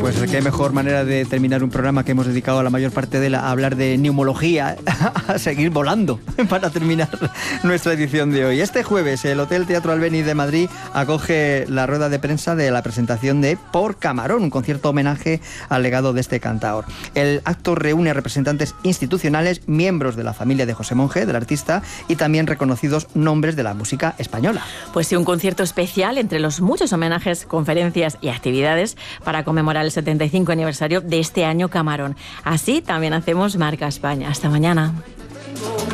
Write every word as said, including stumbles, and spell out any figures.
Pues qué mejor manera de terminar un programa que hemos dedicado la mayor parte de la, a hablar de neumología, a seguir volando para terminar nuestra edición de hoy. Este jueves el Hotel Teatro Albéniz de Madrid acoge la rueda de prensa de la presentación de Por Camarón, un concierto homenaje al legado de este cantaor. El acto reúne a representantes institucionales, miembros de la familia de José Monge, del artista, y también reconocidos nombres de la música española. Pues sí, un concierto especial entre los muchos homenajes, conferencias y actividades para conmemorar el setenta y cinco aniversario de este año Camarón. Así también hacemos Marca España. Hasta mañana.